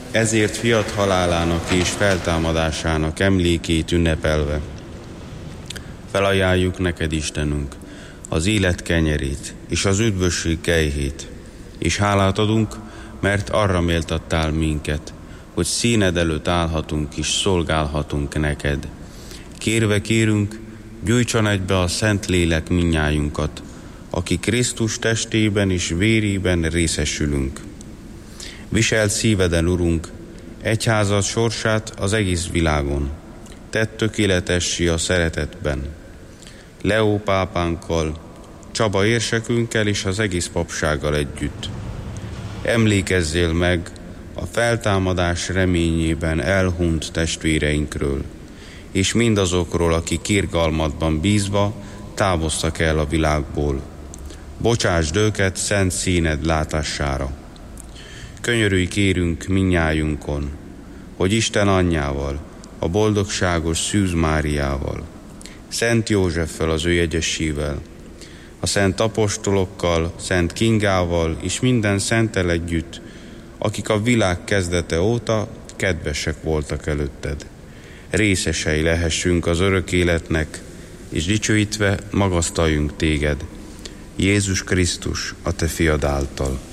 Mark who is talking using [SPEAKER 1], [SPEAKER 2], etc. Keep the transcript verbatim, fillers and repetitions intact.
[SPEAKER 1] ezért fiat halálának és feltámadásának emlékét ünnepelve felajánljuk neked, Istenünk, az élet kenyerét és az üdvösség kejhét, és hálát adunk, mert arra méltattál minket, hogy színed előtt állhatunk és szolgálhatunk neked. Kérve kérünk, gyújtson egybe a Szent Lélek mindnyájunkat, aki Krisztus testében és vérében részesülünk. Viselt szíveden, Urunk, egyházad sorsát az egész világon. Tedd tökéletessé a szeretetben. Leó pápánkkal, Csaba érsekünkkel és az egész papsággal együtt. Emlékezzél meg a feltámadás reményében elhunyt testvéreinkről, és mindazokról, akik irgalmadban bízva távoztak el a világból. Bocsásd őket szent színed látására. Könyörülj kérünk mindnyájunkon, hogy Isten anyjával, a boldogságos Szűz Máriával, Szent Józseffel az ő jegyesével, a szent apostolokkal, Szent Kingával és minden szenttel együtt, akik a világ kezdete óta kedvesek voltak előtted. Részesei lehessünk az örök életnek, és dicsőítve magasztaljunk téged, Jézus Krisztus, a te fiad által.